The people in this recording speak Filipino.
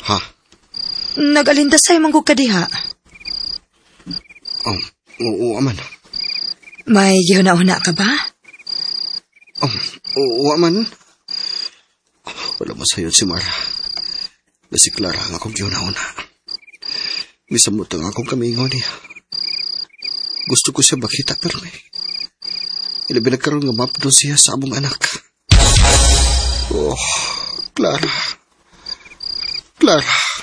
Ha? Nag-alindasay manggug ka diha. Oo, aman. May gihuna-una ka ba? Oo, aman. Wala masayod si Mara. Na si Clara ang akong gihuna-una. Misamot ang akong kamingon niya. Gusto ko siya makita, pero may ilabi nagkaroon nga mapdon siya sa among anak. Oh, Clara.